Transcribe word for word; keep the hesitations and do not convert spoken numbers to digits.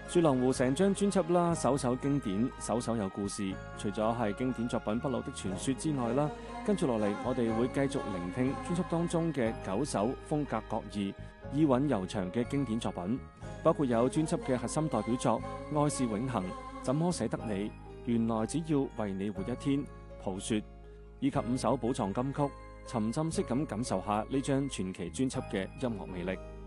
雪狼湖成張專輯啦，首首經典，首首有故事。除咗係經典作品《不老的傳說》之外啦，跟住落嚟，我哋會繼續聆聽專輯當中嘅九首風格各異、意韻悠長嘅經典作品，包括有專輯嘅核心代表作《愛是永恆》、《怎麼捨得你》、《原來只要為你活一天》、《抱雪》，以及五首寶藏金曲，沉浸式咁感受下呢張傳奇專輯嘅音樂魅力。